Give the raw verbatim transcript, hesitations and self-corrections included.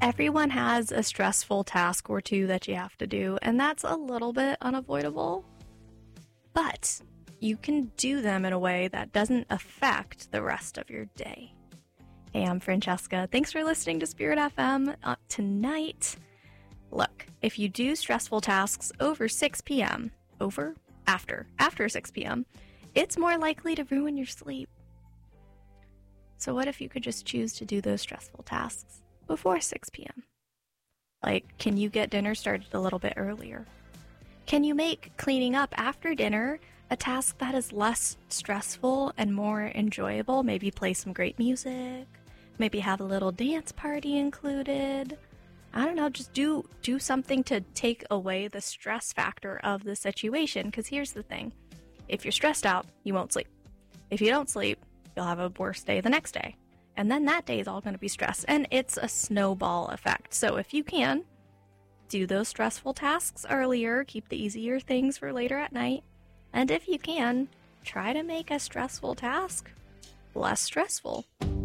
Everyone has a stressful task or two that you have to do, and that's a little bit unavoidable. But you can do them in a way that doesn't affect the rest of your day. Hey, I'm Francesca. Thanks for listening to Spirit F M uh, tonight. Look, if you do stressful tasks over six p.m., over? After. After six p.m., it's more likely to ruin your sleep. So what if you could just choose to do those stressful tasks before six p.m.? Like, can you get dinner started a little bit earlier? Can you make cleaning up after dinner a task that is less stressful and more enjoyable? Maybe play some great music. Maybe have a little dance party included. I don't know, just do do something to take away the stress factor of the situation. Because here's the thing. If you're stressed out, you won't sleep. If you don't sleep, you'll have a worse day the next day. And then that day is all going to be stress. And it's a snowball effect. So if you can, do those stressful tasks earlier. Keep the easier things for later at night. And if you can, try to make a stressful task less stressful.